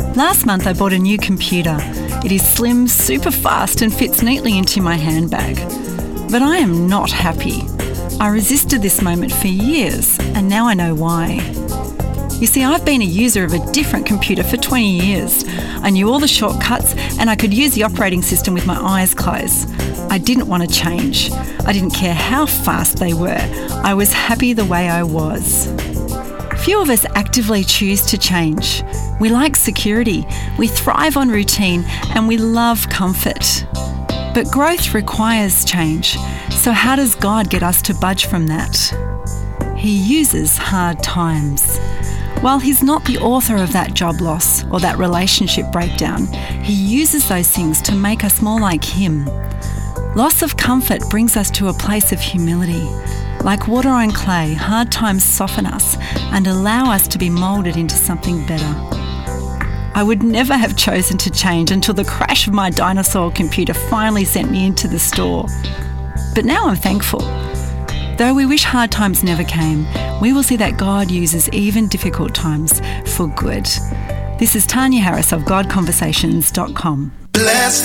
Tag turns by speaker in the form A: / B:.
A: Last month I bought a new computer. It is slim, super fast and fits neatly into my handbag. But I am not happy. I resisted this moment for years, and now I know why. You see, I've been a user of a different computer for 20 years. I knew all the shortcuts and I could use the operating system with my eyes closed. I didn't want to change. I didn't care how fast they were. I was happy the way I was. Few of us actively choose to change. We like security, we thrive on routine, and we love comfort. But growth requires change. So how does God get us to budge from that? He uses hard times. While He's not the author of that job loss or that relationship breakdown, He uses those things to make us more like Him. Loss of comfort brings us to a place of humility. Like water on clay, hard times soften us and allow us to be moulded into something better. I would never have chosen to change until the crash of my dinosaur computer finally sent me into the store. But now I'm thankful. Though we wish hard times never came, we will see that God uses even difficult times for good. This is Tanya Harris of GodConversations.com.